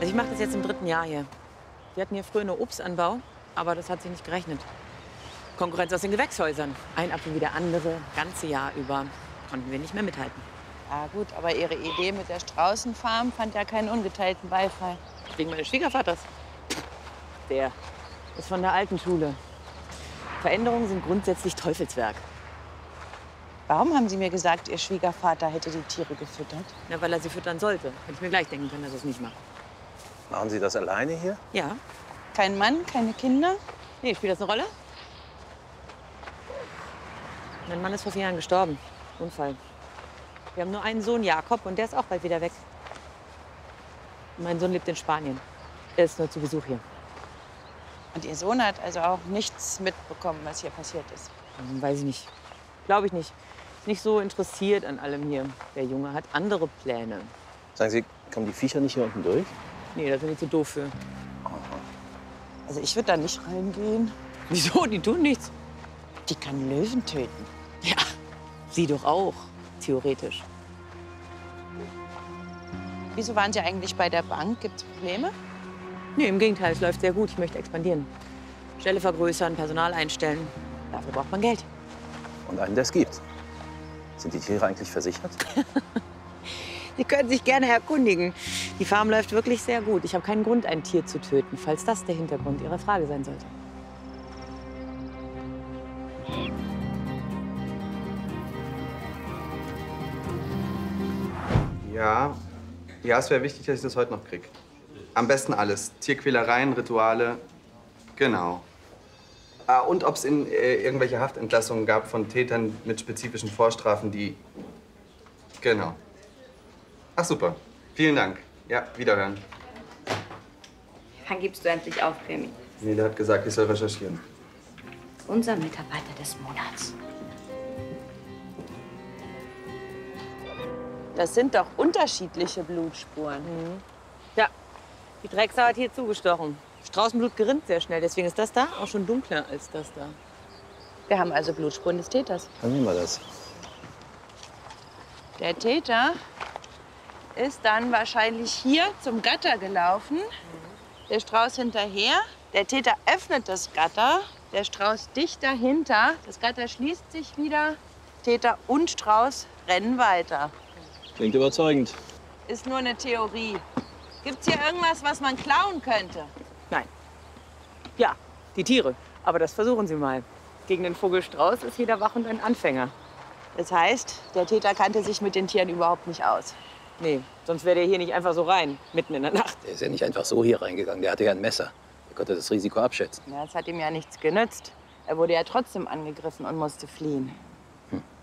Also ich mache das jetzt im 3. Jahr hier. Wir hatten hier früher nur Obstanbau, aber das hat sich nicht gerechnet. Konkurrenz aus den Gewächshäusern. Ein Apfel wie der andere, ganze Jahr über. Konnten wir nicht mehr mithalten. Ja gut, aber Ihre Idee mit der Straußenfarm fand ja keinen ungeteilten Beifall. Wegen meines Schwiegervaters. Der ist von der alten Schule. Veränderungen sind grundsätzlich Teufelswerk. Warum haben Sie mir gesagt, Ihr Schwiegervater hätte die Tiere gefüttert? Ja, weil er sie füttern sollte. Hätte ich mir gleich denken können, dass er es nicht macht. Machen Sie das alleine hier? Ja. Kein Mann, keine Kinder? Nee, spielt das eine Rolle? Mein Mann ist vor 4 Jahren gestorben. Unfall. Wir haben nur einen Sohn, Jakob, und der ist auch bald wieder weg. Mein Sohn lebt in Spanien. Er ist nur zu Besuch hier. Und Ihr Sohn hat also auch nichts mitbekommen, was hier passiert ist? Weiß ich nicht. Glaube ich nicht. Ist nicht so interessiert an allem hier. Der Junge hat andere Pläne. Sagen Sie, kommen die Viecher nicht hier unten durch? Nee, da sind die zu doof für. Also ich würde da nicht reingehen. Wieso? Die tun nichts. Die kann Löwen töten. Ja, sie doch auch. Theoretisch. Wieso waren Sie eigentlich bei der Bank? Gibt's Probleme? Nee, im Gegenteil, es läuft sehr gut. Ich möchte expandieren. Stelle vergrößern, Personal einstellen. Dafür braucht man Geld. Und einen, der es gibt. Sind die Tiere eigentlich versichert? Sie können sich gerne erkundigen. Die Farm läuft wirklich sehr gut. Ich habe keinen Grund, ein Tier zu töten, falls das der Hintergrund Ihrer Frage sein sollte. Ja, es wäre wichtig, dass ich das heute noch kriege. Am besten alles. Tierquälereien, Rituale, genau. Ah, und ob es irgendwelche Haftentlassungen gab von Tätern mit spezifischen Vorstrafen, die... Genau. Ach, super. Vielen Dank. Ja, wiederhören. Wann gibst du endlich auf, Prämie? Nee, der hat gesagt, ich soll recherchieren. Unser Mitarbeiter des Monats. Das sind doch unterschiedliche Blutspuren. Ja, die Drecksau hat hier zugestochen. Straußenblut gerinnt sehr schnell, deswegen ist das da auch schon dunkler als das da. Wir haben also Blutspuren des Täters. Dann nehmen wir das. Der Täter ist dann wahrscheinlich hier zum Gatter gelaufen. Der Strauß hinterher. Der Täter öffnet das Gatter. Der Strauß dicht dahinter. Das Gatter schließt sich wieder. Täter und Strauß rennen weiter. Klingt überzeugend. Ist nur eine Theorie. Gibt's hier irgendwas, was man klauen könnte? Nein. Ja, die Tiere. Aber das versuchen Sie mal. Gegen den Vogelstrauß ist jeder wach und ein Anfänger. Das heißt, der Täter kannte sich mit den Tieren überhaupt nicht aus. Nee, sonst wäre der hier nicht einfach so rein, mitten in der Nacht. Der ist ja nicht einfach so hier reingegangen. Der hatte ja ein Messer. Der konnte das Risiko abschätzen. Ja, das hat ihm ja nichts genützt. Er wurde ja trotzdem angegriffen und musste fliehen.